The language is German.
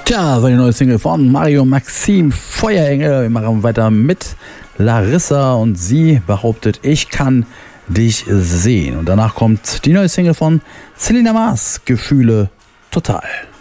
Tja, war die neue Single von Mario Maxim, Feuerengel. Wir machen weiter mit Larissa und sie behauptet, ich kann dich sehen. Und danach kommt die neue Single von Selena Mars, Gefühle total.